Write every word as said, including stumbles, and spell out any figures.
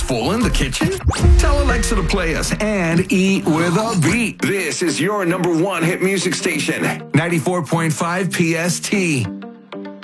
full in the kitchen? Tell Alexa to play us and eat with a beat. This is your number one hit music station, ninety-four point five P S T.